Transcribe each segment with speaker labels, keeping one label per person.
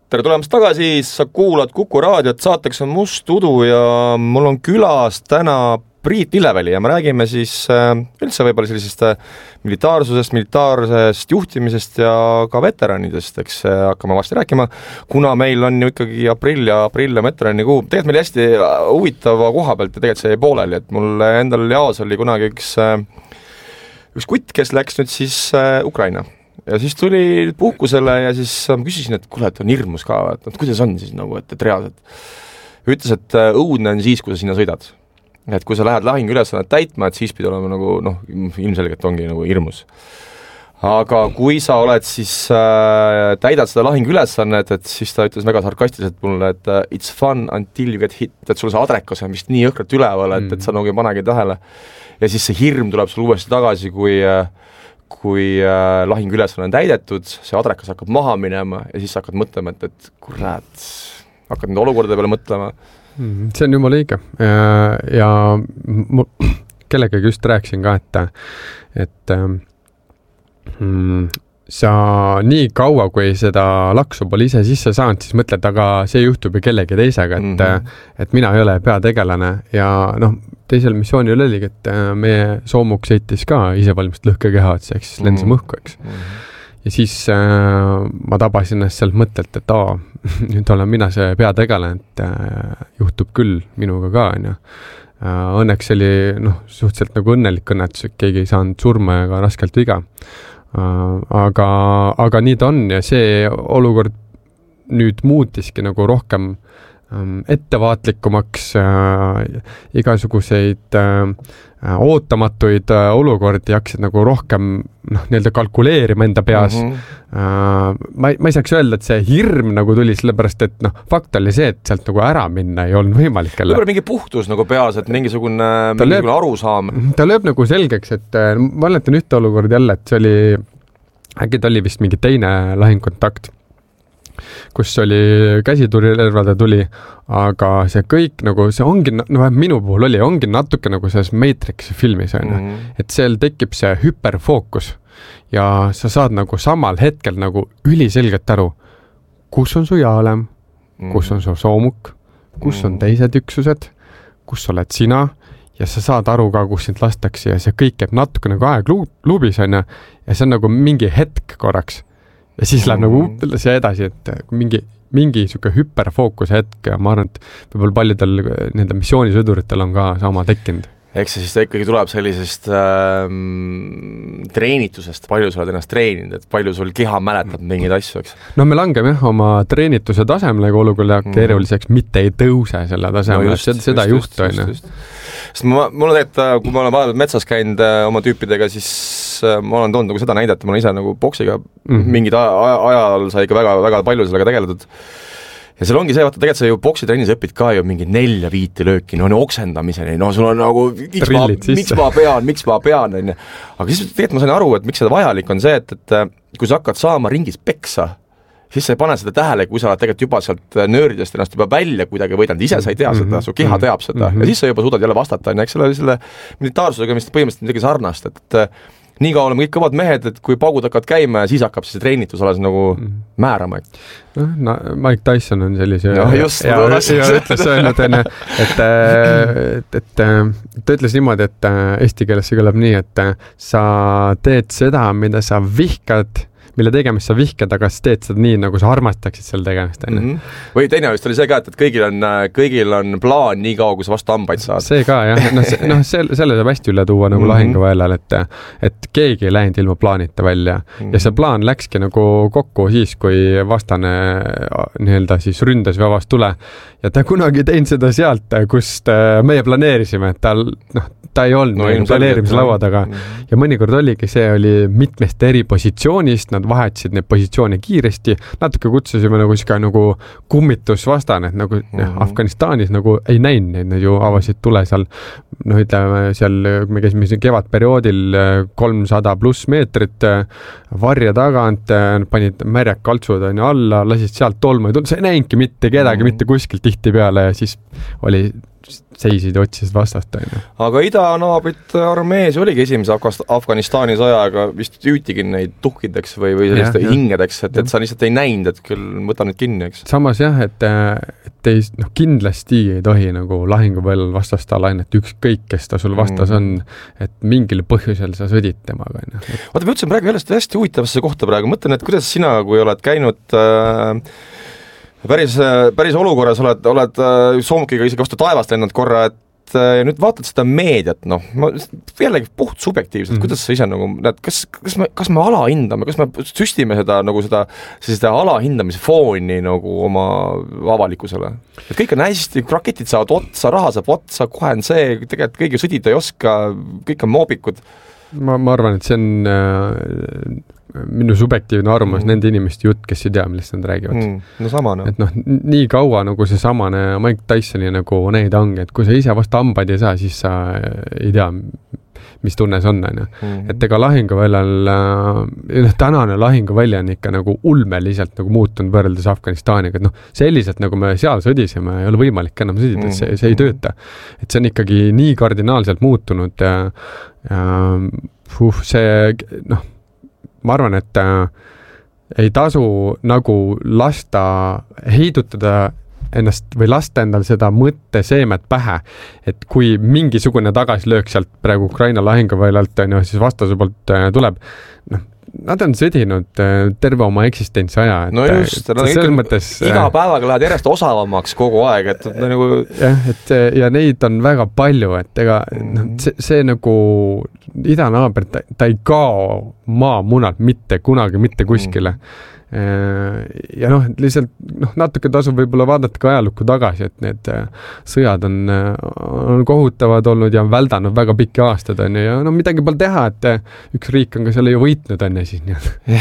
Speaker 1: tere tulemast tagasi, sa kuulad Kuku raadiot, saateks on Must Udu ja mul on külas täna Priit Lilleväli ja me räägime siis üldse võib-olla sellisest militaarsest juhtimisest ja ka veteranidest, eks hakkame vasti rääkima, kuna meil on ju ikkagi aprill ja veterani kuu. Tegelikult meil hästi huvitava koha pealt ja tegelikult see jäi pooleli, et mul endal jaos oli kunagi üks kutt, kes läks nüüd siis Ukraina ja siis tuli puhkusele ja siis ma küsisin, et kuule, et on hirmus ka, et kuidas on siis nagu, et reaalselt ütles, et õudne on siis, kui sa sinna sõidad. Et kui sa lähed lahinguülesannet täitma, et siis pidi olema nagu, ilmselgelt ongi nagu hirmus. Aga kui sa oled siis, täidad seda lahinguülesannet, et siis ta ütles väga sarkastiliselt mulle, et it's fun until you get hit, et sul see adrekas on vist nii õhkrat üleval, et sa nagu ei panegi tähele. Ja siis see hirm tuleb sul uuesti tagasi, kui lahinguülesanne on täidetud, see adrekas hakkab maha minema ja siis hakkad mõtlema, et kurat, hakkad nüüd olukorda peale mõtlema.
Speaker 2: See on jumala õige ja kellegagi just rääkisin ka, et sa nii kaua, kui seda laksu pole ise sisse saanud, siis mõtled, aga see juhtub ju kellegi teisega, et mina ei ole peategelane ja teisel missioonil oligi, et meie soomuk sõitis ka isevalmist lõhkekeha, et see siis lendas õhku, eks. Ja siis ma tabasin ennast sealt mõttelt, et nüüd olen mina see peategelane, et juhtub küll minuga ka, ja õnneks oli suhteliselt nagu õnnelik õnnetus, et keegi ei saanud surma ja ka raskelt viga. Aga nii ta on ja see olukord nüüd muutiski nagu rohkem ettevaatlikumaks, igasuguseid ootamatuid olukordi hakkasid nagu rohkem nii-öelda kalkuleerima enda peas. Ma ei saaks öelda, et see hirm nagu tuli sellepärast, et fakt oli see, et sealt nagu ära minna ei olnud võimalik.
Speaker 1: Võib-olla mingi puhtus nagu peas, et mingisugune arusaam.
Speaker 2: Ta lööb nagu selgeks, et ma mäletan ühte olukord jälle, et see oli, äkki ta oli vist mingi teine lahingkontakt, kus oli käsiturirelvade tuli, aga see kõik nagu, see ongi, minu puhul ongi natuke nagu selles Matrixi filmis, et seal tekib see hüperfookus ja sa saad nagu samal hetkel nagu üliselgelt aru, kus on su jaalem, kus on su soomuk, kus on teised üksused, kus oled sina ja sa saad aru ka, kus sind lastakse ja see kõik jääb natuke nagu aegluubis ja see on nagu mingi hetk korraks. Ja siis läheb nagu see edasi, et mingi siuke hüperfookuse hetk ja ma arvan, et võib-olla paljudel nende missioonisõduritel on ka sama tekkinud.
Speaker 1: Eks see siis ta ikkagi tuleb sellisest treenitusest, palju sa oled ennast treeninud, et palju sul keha mäletab mingeid asju, eks?
Speaker 2: Me langeme oma treenituse tasemele, kui olukord keeruliseks, mitte ei tõuse selle tasemele, seda ei juhtu.
Speaker 1: Sest mul on tegelikult, kui ma olen vahepeal metsas käinud oma tüüpidega, siis ma olen toonud nagu seda näidet, ma olen ise nagu boksiga mingid ajal sai ikka väga palju sellega tegeletud. Ja seal ongi see, vaata, tegelikult sa ju boksitrennis õpid ka ju mingi 4-5 lööki, oksendamiseni, sul on nagu, miks ma pean, aga siis tegelikult ma sain aru, et miks seda vajalik on see, et kui sa hakkad saama ringis peksa, siis sa ei pane seda tähele, kui sa oled tegelikult juba sealt nööridest ennast juba välja kuidagi võidanud, ise sa ei tea seda, su keha teab seda ja siis sa juba suudad jälle vastata, eks selle militaarsusega vist põhimõtteliselt midagi sarnast, et nii ka oleme kõik kõvad mehed, et kui paugud hakkavad käima ja siis hakkab see treenitus alles nagu määrama.
Speaker 2: Mike Tyson on sellise ütles öelnud, et ta ütles niimoodi, et eesti keeles see kõlab nii, et sa teed seda, mida sa vihkad, mille tegemist sa vihkad, aga sa teed seda nii, nagu sa armastaksid selle tegemist.
Speaker 1: Või teine vist oli see ka, et kõigil on plaan nii kaua, kui sa vastu hambaid saad.
Speaker 2: See ka, jah. Selle saab hästi üle tuua nagu lahinguväljal, et keegi ei läinud ilma plaanita välja. Ja see plaan läkski nagu kokku siis, kui vastane nii-öelda siis ründas või avas tule. Ja ta kunagi teinud seda sealt, kust meie planeerisime, et ta ei olnud planeerimise laua taga. Ja mõnikord oligi, see oli mitmest eri positsioonist, nad vahetasid need positsioone kiiresti, natuke kutsusime nagu kummitusvastane, et nagu Afganistanis nagu ei näinud neid, nad ju avasid tule seal noh, ütleme seal, me käisime kevadperioodil 300 pluss meetrit varja tagant, panid märjad kaltsud alla, lasid sealt tolmu ja sa ei näinudki mitte kedagi, mitte kuskilt tihti peale ja siis seisid ja otsisid vastast.
Speaker 1: Aga idanaabrit armees oligi esimese Afganistani sõjaga vist hüütigi neid tuhkideks või selliste hingedeks, et sa lihtsalt ei näinud, et küll võta nüüd kinni, eks.
Speaker 2: Samas jah, et ei, kindlasti ei tohi nagu lahinguväljal vastast alainet ükskõik, kes ta sul vastas on, et mingil põhjusel sa sõdid temaga.
Speaker 1: Vaata, me ütlesin praegu hästi huvitavasse kohta praegu, mõtlen, et kuidas sina, kui oled käinud päris olukorras, oled soomukiga isegi vastu taevast lennanud korra, et ja nüüd vaatad seda meediat, noh, ma jällegi puht subjektiivselt, kuidas sa ise nagu näed, kas me alahindame, kas me süstime seda alahindamise fooni nagu oma avalikkusele? Et kõik on hästi, raketid saavad otsa, raha saab otsa, kohe on see, tegelikult kõigi sõdida ei oska, kõik on moobikud.
Speaker 2: Ma arvan, et see on minu subjektiivne arvamus nende inimeste jutt, kes ei tea, millest nad räägivad.
Speaker 1: No sama, no.
Speaker 2: Et noh, nii kaua nagu see samane Mike Tysoni nagu neid ongi, et kui sa ise vastu hambaid ei saa, siis sa ei tea, mis tunne see on. Et ega lahinguväljal, tänane lahinguvälja on ikka nagu ulmeliselt nagu muutunud võrreldes Afganistaniga, et noh, selliselt nagu me seal sõdisime, ei ole võimalik enam sõdida, et see ei tööta. Et see on ikkagi nii kardinaalselt muutunud ja see, noh, ma arvan, et ei tasu nagu lasta heidutada ennast või lasta endal seda mõtteseemet pähe, et kui mingisugune tagasilöök sealt praegu Ukraina lahinguväljalt siis vastase poolt tuleb, noh, nad on sõdinud terve oma eksistentsi aja.
Speaker 1: No just, iga päevaga lähed järjest osavamaks kogu aeg, et nagu...
Speaker 2: Jah, ja neid on väga palju, et ega see nagu idanaaber, ta ei kao maamunalt mitte kunagi, mitte kuskile. Ja noh, lihtsalt natuke tasub võib-olla vaadata ka ajalukku tagasi, et need sõjad on kohutavad olnud ja on väldanud väga pikki aastad ja no midagi pole teha, et üks riik on ka selle ju võitnud siin.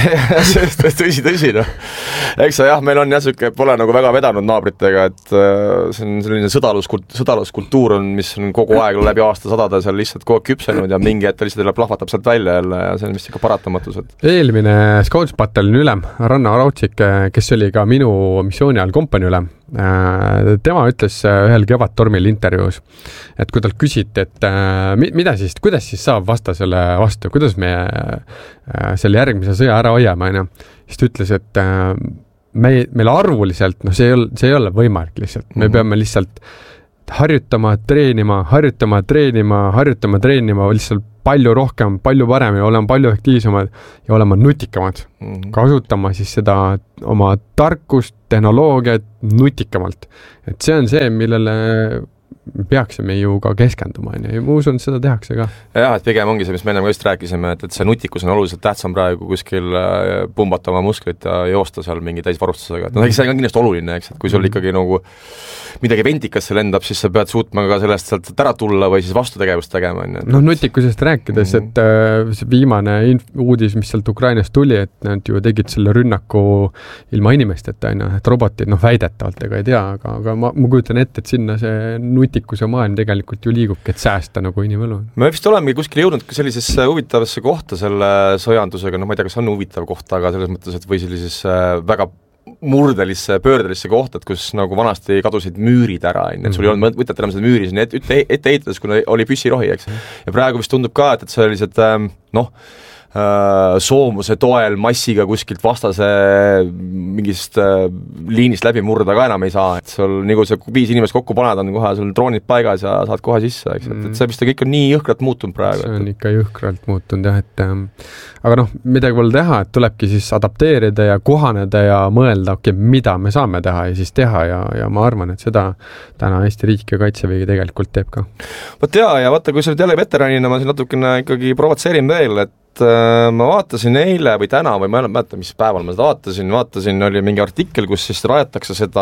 Speaker 1: Tõsi, noh. Eks jah, meil on jäsuke, pole nagu väga vedanud naabritega, et see on selline sõdaluskultuur on, mis on kogu aeg läbi aastasadade seal lihtsalt kogu aeg küpsenud ja mingi hetk lihtsalt plahvatab sealt välja jälle ja see on vist ikka paratamatus.
Speaker 2: Eelmine Scouts-pataljoni ülem Ranna Rautsik, kes oli ka minu missiooni ajal kompanii ülem, tema ütles ühel kevadtormil intervjuus, et kui talt küsiti, et kuidas siis saab vastasele vastu, kuidas me selle järgmise sõja ära hoiame, siis ta ütles, et meil arvuliselt, see ei ole võimalik lihtsalt, me peame lihtsalt harjutama, treenima, lihtsalt palju rohkem, palju parem ja olema palju aktiivsemad ja olema nutikamad. Kasutama siis seda oma tarkust, tehnoloogiat nutikamalt. Et see on see, millele peaksime ju ka keskenduma ja ma usun, seda tehakse ka.
Speaker 1: Jah, et pigem ongi see, mis me ennem just rääkisime, et see nutikus on oluliselt tähtsam praegu kuskil pumbata oma musklit ja joosta seal mingi täisvarustusega. See on kindlasti oluline, eks, et kui sul ikkagi nagu midagi ventikasse lendab, siis sa pead suutma ka sellest sealt ära tulla või siis vastutegevust tegema.
Speaker 2: No nutikusest rääkides, et see viimane uudis, mis sealt Ukrainast tuli, et nad ju tegid selle rünnaku ilma inimesteta, et robotid, väidetavalt ega ei tea, aga ma kujutan ette, et sinna see nutikuse maailm tegelikult ju liigubki, et säästa nagu inimelu.
Speaker 1: Me vist olemegi kuskil jõudnud sellisesse huvitavasse kohta selle sõjandusega, ma ei tea, kas on huvitav koht, aga selles mõttes, et või sellisesse väga murdelisse, pöördelisse kohta, et kus nagu vanasti kadusid müürid ära, et sul ei olnud mõtet enam seda müüri sinna ette ehitades, kuna oli püssirohi, eks. Ja praegu vist tundub ka, et sellised, soomuse toel massiga kuskilt vastase mingist liinist läbi murda ka enam ei saa, et sul nagu see 5 inimest kokku paned, on kohe sul droonid paigas ja saad kohe sisse, eks, et see vist kõik on nii jõhkralt muutunud praegu.
Speaker 2: See on ikka jõhkralt muutunud jah, et aga midagi pole teha, et tulebki siis adapteerida ja kohaneda ja mõelda, mida me saame teha ja siis teha ja ma arvan, et seda täna Eesti riik ja Kaitsevägi tegelikult teeb ka.
Speaker 1: Võt ja vaata, kui sa oled jälle veteranina, ma siin natukene ikkagi provotseerin veel, et ma vaatasin eile või täna või ma ei mäleta, mis päeval ma seda vaatasin, oli mingi artikkel, kus siis rajatakse seda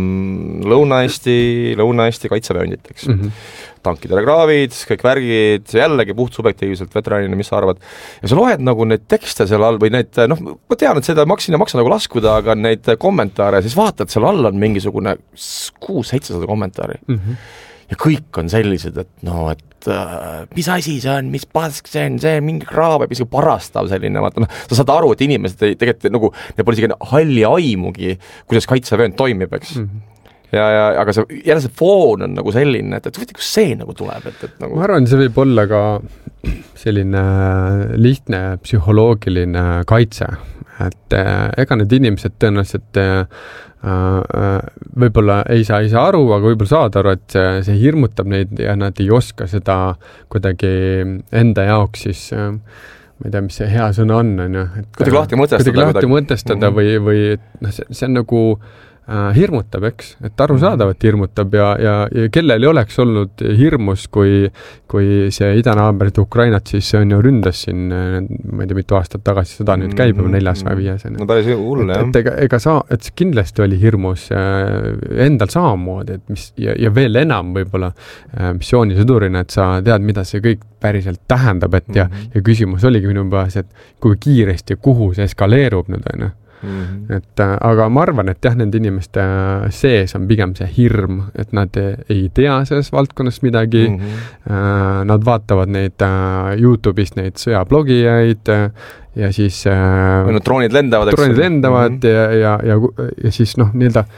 Speaker 1: Lõuna-Eesti kaitseväeündit, eks. Tankidele kraavid, kõik värgid, jällegi puht subjektiivselt veteranina, mis sa arvad. Ja sa loed nagu neid tekste seal all või neid, ma tean, et seda maksa nagu laskuda, aga neid kommentaare, siis vaatad, seal all on mingisugune 600-700 kommentaari. ja kõik on sellised, et no, et mis asi see on, mis pask see on mingi kraab, mis parastav selline, vaata sa saad aru, et inimesed ei, tegelikult nagu, neil pole isegi halli aimugi, kuidas kaitsevöönd toimib, eks. Aga jälle see foon on nagu selline, et kus see nagu tuleb, et nagu...
Speaker 2: Ma arvan, see võib olla ka selline lihtne psühholoogiline kaitse, et ega need inimesed tõenäoliselt võib-olla ei saa aru, aga võib-olla saada aru, et see hirmutab neid ja nad ei oska seda kuidagi enda jaoks siis ma ei tea, mis see hea sõna on,
Speaker 1: kuidagi lahti
Speaker 2: mõtestada või see on nagu hirmutab, eks, et arusaadavalt hirmutab ja kellel ei oleks olnud hirmus, kui see idanaabrit Ukrainat siis on ju ründas siin, ma ei tea, mitu aastat tagasi, seda nüüd käib 4 või 5.
Speaker 1: No päris hull, jah.
Speaker 2: Et kindlasti oli hirmus endal samamoodi, et ja veel enam võib-olla missioonisõdurina, et sa tead, mida see kõik päriselt tähendab, et ja küsimus oligi minu peas, et kui kiiresti ja kuhu see eskaleerub nüüd, on. Et aga ma arvan, et jah, nende inimeste sees on pigem see hirm, et nad ei tea selles valdkonnas midagi, nad vaatavad neid YouTube'ist neid sõjablogijaid ja siis
Speaker 1: droonid lendavad
Speaker 2: ja siis nii-öelda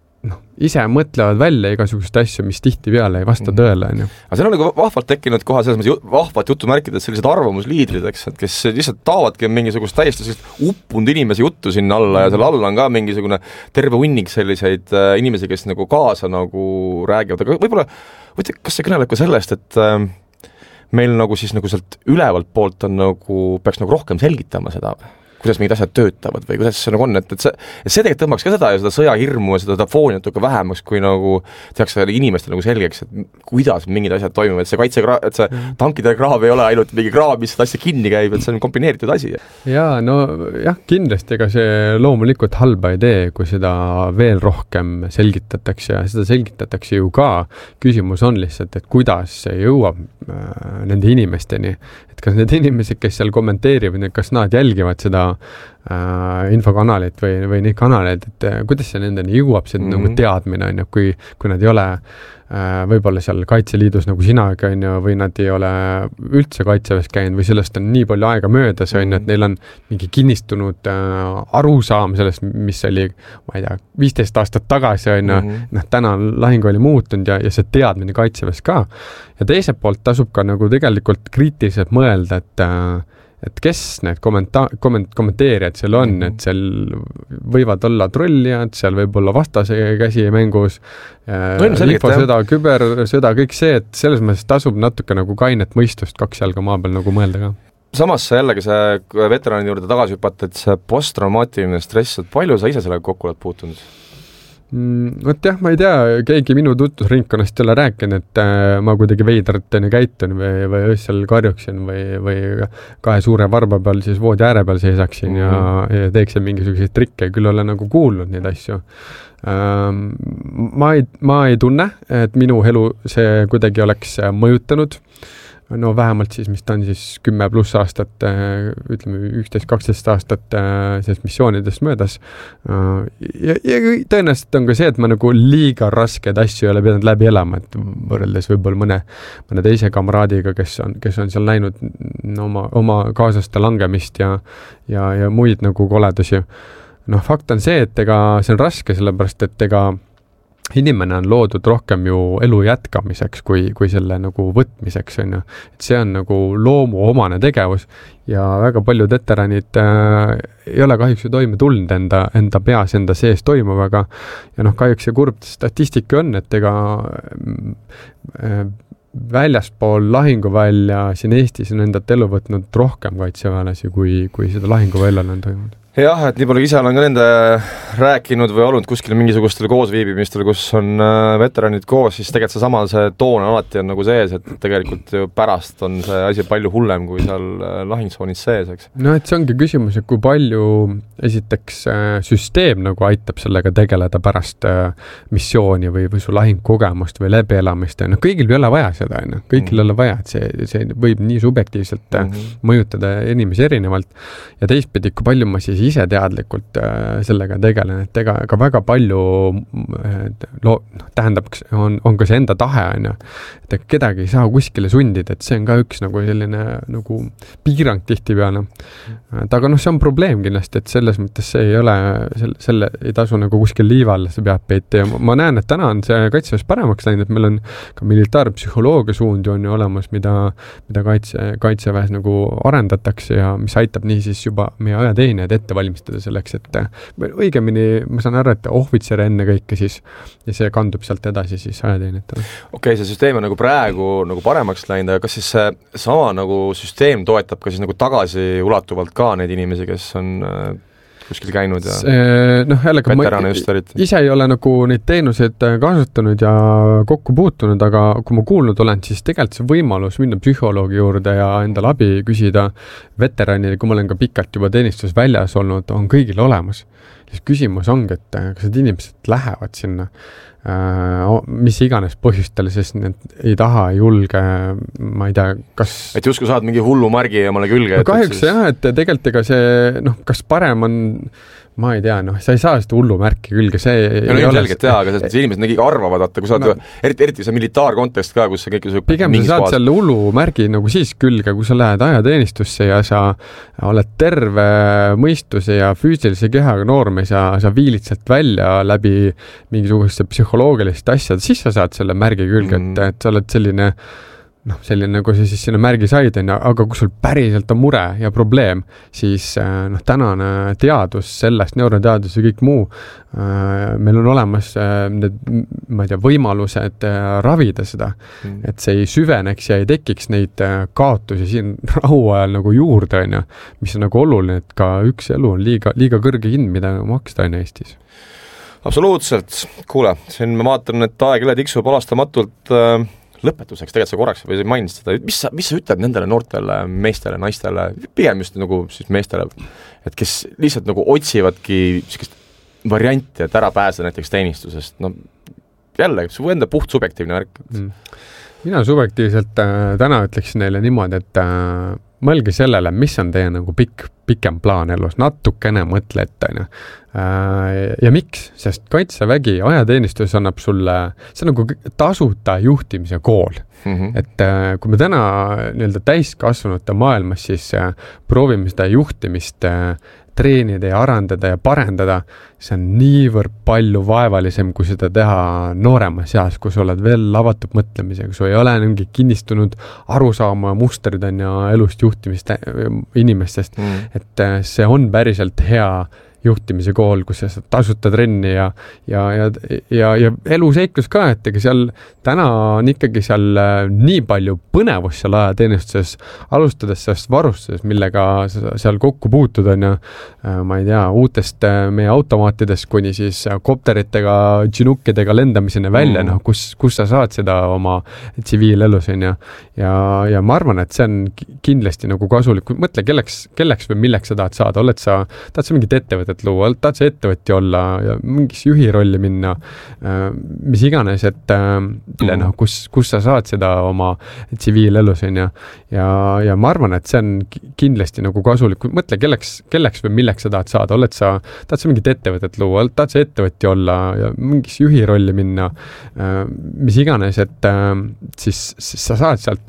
Speaker 2: ise mõtlevad välja igasuguseid asju, mis tihtipeale ei vasta tõele.
Speaker 1: Aga see on nagu vahvalt tekkinud koha selles mõttes vahvat jutumärkides sellised arvamusliidrid, eks, et kes lihtsalt taavadki mingisugust täiesti uppunud inimese juttu sinna alla ja selle alla on ka mingisugune terve hunnik selliseid inimesi, kes nagu kaasa nagu räägivad, aga võib-olla, kas see kõneleb ka sellest, et meil nagu siis nagu sealt ülevalt poolt on nagu, peaks nagu rohkem selgitama seda, kuidas mingid asjad töötavad või kuidas see nagu on, et see tegelikult tõmbaks ka seda sõjahirmu ja seda fooni natuke vähemaks, kui nagu tehakse inimestele nagu selgeks, et kuidas mingid asjad toimuvad, et see tankide kraav ei ole ainult mingi kraav, mis seda asja kinni käib, et see on kombineeritud asi.
Speaker 2: Jaa, no jah, kindlasti ega see loomulikult halba idee, kui seda veel rohkem selgitatakse ja seda selgitatakse ju ka. Küsimus on lihtsalt, et kuidas see jõuab nende inimesteni, et kas need inimesed, kes seal kommenteerivad, kas nad jälgivad seda infokanalit või neid kanaleid, et kuidas see nendeni jõuab, see nagu teadmine on ju, kui nad ei ole võib-olla seal Kaitseliidus nagu sinaga on ju, või nad ei ole üldse kaitseväes käinud või sellest on nii palju aega möödas on ju, et neil on mingi kinnistunud arusaam sellest, mis oli, ma ei tea, 15 aastat tagasi on ju, täna lahing oli muutunud ja see teadmine kaitseväes ka. Ja teiselt poolt tasub ka nagu tegelikult kriitiliselt mõelda, et kes need kommenteerijad seal on, et seal võivad olla trollijad, seal võib olla vastase käsi mängus, infosõda, kübersõda, kõik see, et selles mõttes tasub natuke nagu kainet mõistust 2 jalga maa peal nagu mõelda ka.
Speaker 1: Samas jällegi see veteranide juurde tagasi hüpata, et see posttraumaatiline stress, et palju sa ise sellega kokku oled puutunud?
Speaker 2: Võt jah, ma ei tea, keegi minu tutvusringkonnast ei ole rääkinud, et ma kuidagi veidrateni käitun või öösel karjuksin või 2 suure varba peal siis voodi ääre peal seisaksin ja teeksin mingisuguseid trikke, küll olen nagu kuulnud neid asju. Ma ei tunne, et minu elu see kuidagi oleks mõjutanud. No vähemalt siis, mis ta on siis 10+ aastat, ütleme 11-12 aastat sellest missioonidest möödas. Ja tõenäoliselt on ka see, et ma nagu liiga raskeid asju ei ole pidanud läbi elama, et võrreldes võib-olla mõne teise kamraadiga, kes on seal näinud oma kaaslaste langemist ja muid nagu koledusi. Fakt on see, et ega see on raske, sellepärast et ega inimene on loodud rohkem ju elu jätkamiseks kui selle nagu võtmiseks on ju. Et see on nagu loomuomane tegevus ja väga paljud veteranid ei ole kahjuks ju toime tulnud enda peas, enda sees toimuvaga ja kahjuks see kurb statistika on, et ega väljaspool lahinguvälja siin Eestis on endat elu võtnud rohkem kaitseväelasi, kui seda lahinguväljal on toimunud.
Speaker 1: Jah, et nii palju ise olen ka nende rääkinud või olnud kuskil mingisugustel koosviibimistel, kus on veteranid koos, siis tegelikult see toon alati on nagu sees, et tegelikult ju pärast on see asi palju hullem kui seal lahingsoonis sees, eks.
Speaker 2: Et see ongi küsimus, et kui palju esiteks süsteem nagu aitab sellega tegeleda pärast missiooni või su lahingkogemust või läbielamist. Kõigil ei ole vaja seda, kõigil ei ole vaja, et see võib nii subjektiivselt mõjutada inimesi erinevalt ja teistpidi, kui palju ma siis ise teadlikult sellega tegelen, et ega ka väga palju tähendab, on ka see enda tahe, on ju, et kedagi ei saa kuskile sundida, et see on ka üks nagu selline nagu piirang tihtipeale. Aga see on probleem kindlasti, et selles mõttes see ei ole, selle ei tasu nagu kuskil liiva alla, see peab peita ja ma näen, et täna on see kaitseväes paremaks läinud, et meil on ka militaarpsühholoogia suund on ju olemas, mida kaitseväes nagu arendatakse ja mis aitab nii siis juba meie ajateenijad ette valmistada selleks, et õigemini ma saan aru, et ohvitsere enne kõike siis ja see kandub sealt edasi siis ajateenijatele.
Speaker 1: Okei, see süsteem on nagu praegu nagu paremaks läinud, aga kas siis see sama nagu süsteem toetab ka siis nagu tagasi ulatuvalt ka neid inimesi, kes on kuskil käinud ja veterane just eriti? Ise ei ole nagu neid teenuseid kasutanud ja kokku puutunud, aga kui ma kuulnud olen, siis tegelikult see võimalus minna psühholoogi juurde ja endale abi küsida veteranile, kui ma olen ka pikalt juba teenistus väljas olnud, on kõigil olemas. Siis küsimus ongi, et kas need inimesed lähevad sinna mis iganes põhjustel, sest need ei taha, ei julge, ma ei tea, kas... Et justkui saad mingi hullu margi omale külge? No kahjuks jah, et tegelikult ega see, kas parem on, ma ei tea, sa ei saa seda hullu märki külge, see ja ei ole... Selgelt aga see inimesed nägi arvavad, kui sa oled, eriti see militaarkontekst ka, kus see kõik
Speaker 2: pigem sa saad selle hullu märgi nagu siis külge, kui sa lähed ajateenistusse ja sa oled terve mõistuse ja füüsilise kehaga noormees ja sa viilid sealt välja läbi mingisugust psühholoogilist asjad, siis sa saad selle märgi külge, et sa oled selline nagu see siis sinna märgi said, aga kui sul päriselt on mure ja probleem, siis tänane teadus sellest, neuroteadus ja kõik muu, meil on olemas need, ma ei tea, võimalused ravida seda, et see ei süveneks ja ei tekiks neid kaotusi siin rahuajal nagu juurde, mis on nagu oluline, et ka üks elu on liiga kõrge hind, mida maksta Eestis. Absoluutselt. Kuule, siin ma vaatan, et aeg üle tiksub alastamatult lõpetuseks, tegelikult sa korraks või mainisid seda, mis sa ütled nendele noortele meestele, naistele, pigem just nagu siis meestele, et kes lihtsalt nagu otsivadki sellist varianti, et ära pääseda näiteks teenistusest, jälle, su enda puht subjektiivne värk. Mina subjektiivselt täna ütleksin neile niimoodi, et mõelge sellele, mis on teie nagu pikem plaan elus, natukene mõtle ette, ja miks? Sest kaitsevägi, ajateenistus annab sulle, see on nagu tasuta juhtimise kool. Et kui me täna nii-öelda täiskasvanute maailmas siis proovime seda juhtimist treenida ja arendada ja parendada, see on niivõrd palju vaevalisem, kui seda teha nooremas eas, kui sa oled veel avatud mõtlemisega, kui sa ei ole mingi kinnistunud arusaama mustrid ja elust juhtimist inimestest, et see on päriselt hea juhtimise kool, kus sa tasuta trenni ja eluseiklus ka, et ega seal täna on ikkagi seal nii palju põnevust seal ajateenistuses, alustades sellest varustusest, millega seal kokku puutud on ja ma ei tea, uutest meie automaatidest kuni siis kopteritega, džinukkidega lendamiseni välja, kus sa saad seda oma tsiviilelus on ja ma arvan, et see on kindlasti nagu kasulik, mõtle, kelleks või milleks sa tahad saada, tahad sa mingit ettevõtet luua, tahad sa ettevõtja olla ja mingis juhi rolli minna, mis iganes, et kus sa saad seda oma tsiviilelus on ja ma arvan, et see on kindlasti nagu kasulik, mõtle, kelleks või milleks sa tahad saada, tahad sa mingit ettevõtet luua, tahad sa ettevõtja olla ja mingis juhi rolli minna, mis iganes, et siis sa saad sealt